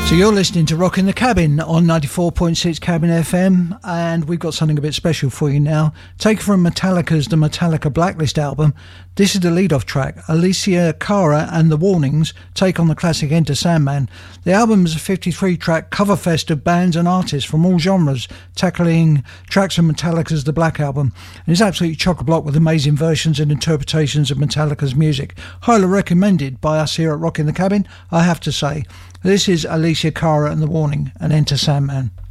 So you're listening to Rock in the Cabin on 94.6 Cabin FM, and we've got something a bit special for you now. Taken from Metallica's The Metallica Blacklist album, this is the lead-off track. Alicia Cara and The Warnings take on the classic Enter Sandman. The album is a 53-track cover fest of bands and artists from all genres, tackling tracks from Metallica's The Black Album. And it's absolutely chock-a-block with amazing versions and interpretations of Metallica's music. Highly recommended by us here at Rock in the Cabin, I have to say. This is Alicia Cara and The Warning and Enter Sandman.